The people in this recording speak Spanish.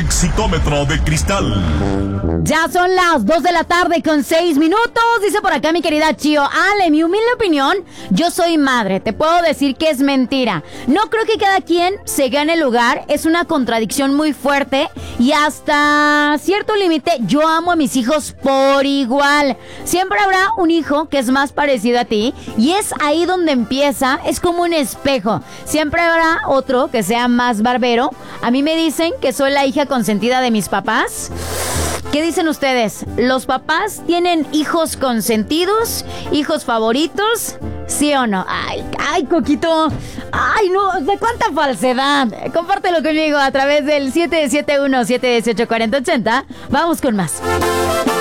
Exitómetro de cristal. Ya son las 2 de la tarde con 6 minutos. Dice por acá mi querida Chio: Ale, mi humilde opinión, yo soy madre. Te puedo decir que es mentira. No creo que cada quien se gane el lugar. Es una contradicción muy fuerte. Y hasta cierto límite, yo amo a mis hijos por igual. Siempre habrá un hijo que es más parecido a ti. Y es ahí donde empieza. Es como un espejo. Siempre habrá otro que sea más barbero. A mí me dicen que soy la hija consentida de mis papás. ¿Qué dicen ustedes? ¿Los papás tienen hijos consentidos? ¿Hijos favoritos? ¿Sí o no? Ay, Coquito. Ay, no, ¿de cuánta falsedad? Compártelo conmigo a través del 771-718-4080. Vamos con más.